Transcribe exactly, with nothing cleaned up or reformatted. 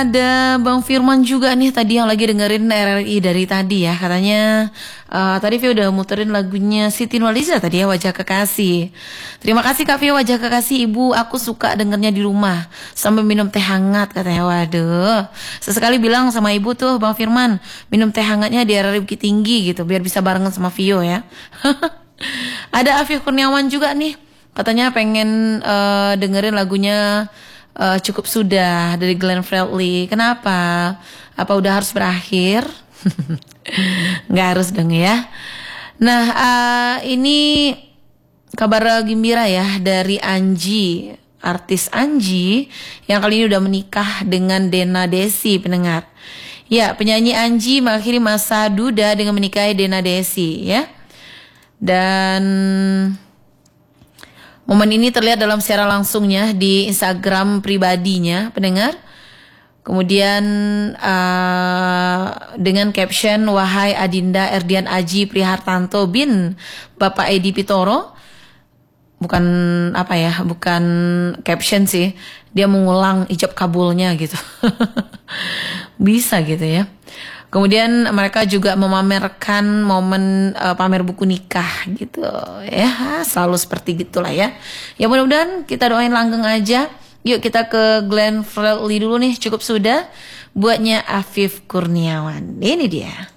ada Bang Firman juga nih tadi yang lagi dengerin R R I dari tadi ya. Katanya uh, tadi Vio udah muterin lagunya Siti Nurhaliza tadi ya, Wajah Kekasih. Terima kasih Kak Vio, Wajah Kekasih. Ibu aku suka dengernya di rumah sambil minum teh hangat katanya. Waduh, sesekali bilang sama ibu tuh Bang Firman, minum teh hangatnya di R R I Bukit Tinggi gitu, biar bisa barengan sama Vio ya. Ada Afif Kurniawan juga nih, katanya pengen uh, dengerin lagunya Uh, Cukup Sudah dari Glenn Fredly. Kenapa? Apa udah harus berakhir? Nggak harus dong ya. Nah, uh, ini kabar gembira ya dari Anji, artis Anji yang kali ini udah menikah dengan Dena Desi, pendengar. Ya, penyanyi Anji mengakhiri masa duda dengan menikahi Dena Desi ya. Dan momen ini terlihat dalam siaran langsungnya di Instagram pribadinya, pendengar. Kemudian uh, dengan caption, wahai Adinda Erdian Aji Prihartanto bin Bapak Edi Pitoro. Bukan apa ya, bukan caption sih. Dia mengulang ijab kabulnya gitu. Bisa gitu ya. Kemudian mereka juga memamerkan momen uh, pamer buku nikah gitu ya, selalu seperti gitulah ya. Ya mudah-mudahan kita doain langgeng aja. Yuk kita ke Glenn Fredly dulu nih, Cukup Sudah buatnya Afif Kurniawan. Ini dia.